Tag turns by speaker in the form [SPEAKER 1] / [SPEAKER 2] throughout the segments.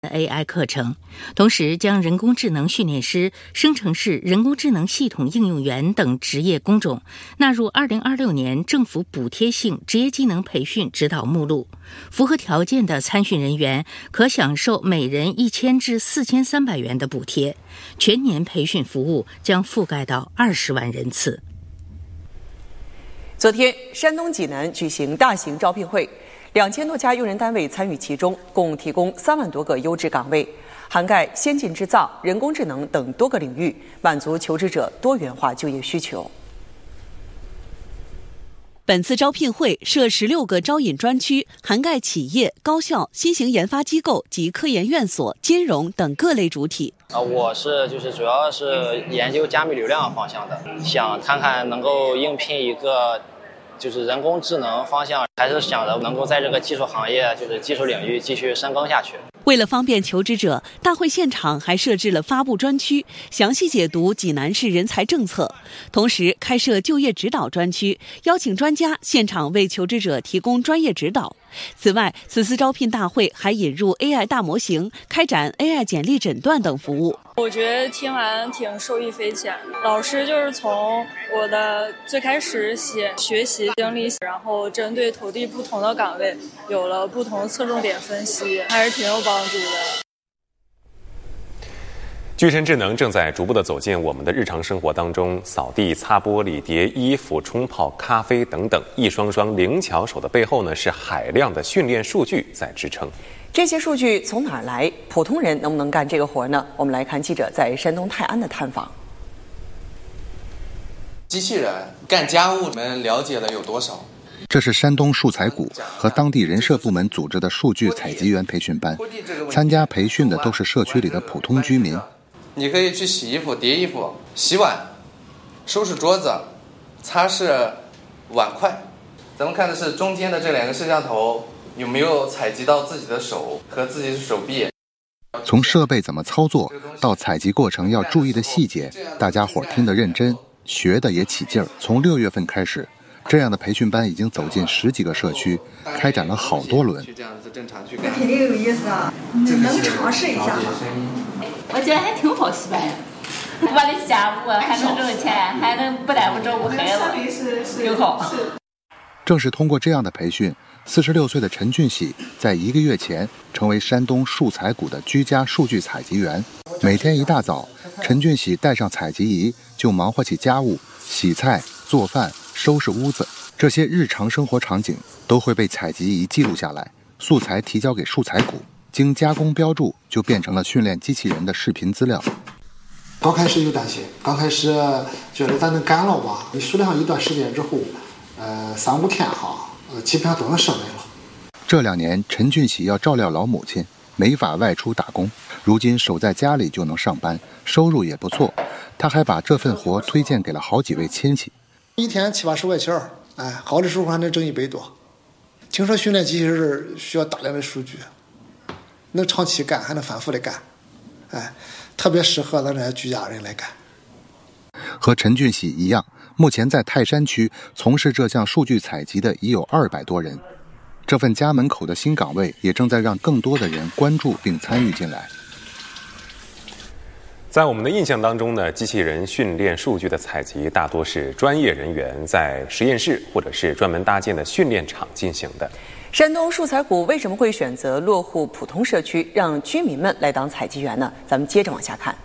[SPEAKER 1] AI 课程，同时将人工智能训练师、生成式人工智能系统应用员等职业工种纳入2026年政府补贴性职业技能培训指导目录。符合条件的参训人员可享受每人1000至4300元的补贴，全年培训服务将覆盖到20万人次。
[SPEAKER 2] 昨天，山东济南举行大型招聘会，2000多家用人单位参与其中，共提供3万多个优质岗位，涵盖先进制造、人工智能等多个领域，满足求职者多元化就业需求。
[SPEAKER 3] 本次招聘会设16个招引专区，涵盖企业、高校、新型研发机构及科研院所、金融等各类主体。
[SPEAKER 4] 我是主要是研究加密流量方向的，想看看能够应聘一个人工智能方向，还是想着能够在这个技术行业技术领域继续深耕下去。
[SPEAKER 3] 为了方便求职者，大会现场还设置了发布专区，详细解读济南市人才政策，同时开设就业指导专区，邀请专家现场为求职者提供专业指导。此外，此次招聘大会还引入 AI 大模型，开展 AI 简历诊断等服务。
[SPEAKER 5] 我觉得听完挺受益匪浅，老师从我的最开始学习经历，然后针对投递不同的岗位有了不同侧重点分析，还是挺有帮助的。
[SPEAKER 6] 具身智能正在逐步地走进我们的日常生活当中，扫地、擦玻璃、叠衣服、冲泡咖啡等等，一双双灵巧手的背后呢，是海量的训练数据在支撑。
[SPEAKER 2] 这些数据从哪儿来？普通人能不能干这个活呢？我们来看记者在山东泰安的探访。
[SPEAKER 7] 机器人干家务，你们了解了有多少？
[SPEAKER 8] 这是山东数采谷和当地人社部门组织的数据采集员培训班，参加培训的都是社区里的普通居民。
[SPEAKER 7] 你可以去洗衣服、叠衣服、洗碗、收拾桌子、擦拭碗筷。咱们看的是中间的这2个摄像头有没有采集到自己的手和自己的手臂。
[SPEAKER 8] 从设备怎么操作到采集过程要注意的细节，大家伙听得认真，学得也起劲儿。从6月份开始，这样的培训班已经走进10几个社区，开展了好多轮。
[SPEAKER 9] 这肯定有意思啊，能尝试一下吗？
[SPEAKER 10] 我觉得还挺好洗白的，我的家务还能挣钱，还能不耽误照顾孩子，挺好。
[SPEAKER 8] 正是通过这样的培训，46岁的陈俊喜在1个月前成为山东数采谷的居家数据采集员。每天一大早，陈俊喜带上采集仪就忙活起家务，洗菜、做饭、收拾屋子，这些日常生活场景都会被采集仪记录下来，素材提交给数采谷，经加工标注，就变成了训练机器人的视频资料。
[SPEAKER 11] 刚开始有担心，刚开始觉得咱能干了吧？你数量一段时间之后，3-5天基本上都能上来了。
[SPEAKER 8] 这2年，陈俊喜要照料老母亲，没法外出打工，如今守在家里就能上班，收入也不错。他还把这份活推荐给了好几位亲戚。
[SPEAKER 11] 一天7-80块钱，好的时候还能挣100多。听说训练机器人需要大量的数据，能长期干，还能反复的干，特别适合咱这居家人来干。
[SPEAKER 8] 和陈俊喜一样，目前在泰山区从事这项数据采集的已有200多人。这份家门口的新岗位也正在让更多的人关注并参与进来。
[SPEAKER 6] 在我们的印象当中呢，机器人训练数据的采集大多是专业人员在实验室或者是专门搭建的训练场进行的。
[SPEAKER 2] 山东数采谷为什么会选择落户普通社区，让居民们来当采集员呢？咱们接着往下看。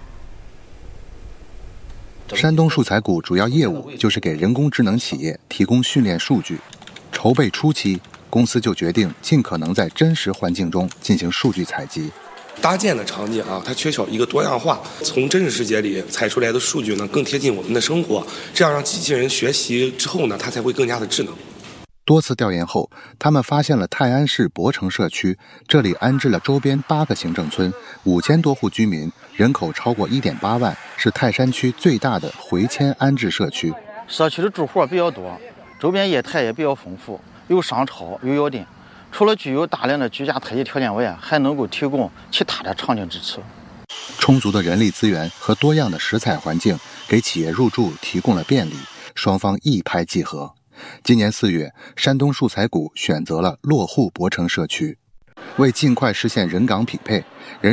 [SPEAKER 8] 山东数采谷主要业务就是给人工智能企业提供训练数据。筹备初期，公司就决定尽可能在真实环境中进行数据采集。
[SPEAKER 12] 搭建的场景它缺少一个多样化，从真实世界里采出来的数据呢更贴近我们的生活，这样让机器人学习之后呢，它才会更加的智能。
[SPEAKER 8] 多次调研后，他们发现了泰安市博城社区，这里安置了周边8个行政村，5000多户居民，人口超过1.8万，是泰山区最大的回迁安置社区。
[SPEAKER 13] 社区的住户比较多，周边业态也比较丰富，有商超，有药店。除了具有大量的居家特异条件外，还能够提供其他的场景支持。
[SPEAKER 8] 充足的人力资源和多样的食材环境，给企业入驻提供了便利，双方一拍即合。今年4月，山东数采谷选择了落户博城社区。为尽快实现人岗匹配，